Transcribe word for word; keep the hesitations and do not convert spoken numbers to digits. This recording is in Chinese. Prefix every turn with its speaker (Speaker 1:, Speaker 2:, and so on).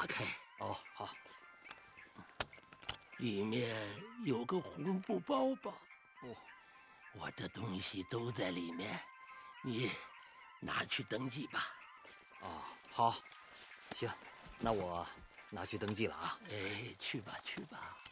Speaker 1: 打开。
Speaker 2: 哦，好。
Speaker 1: 里面有个红布包包。
Speaker 2: 不，
Speaker 1: 我的东西都在里面，你拿去登记吧。
Speaker 2: 哦，好，行，那我拿去登记了啊。
Speaker 1: 哎，去吧，去吧。